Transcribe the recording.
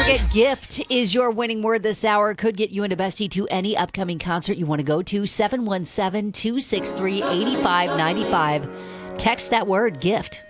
it. Gift is your winning word this hour. Could get you and a bestie to any upcoming concert you want to go to. 717-263-8595. Text that word, gift.